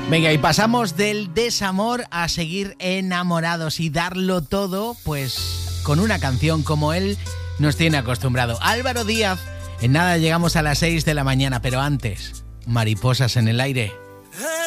Venga, y pasamos del desamor a seguir enamorados y darlo todo, pues con una canción como él nos tiene acostumbrado. Álvaro Díaz, en nada llegamos a las 6 de la mañana, pero antes, Mariposas en el aire.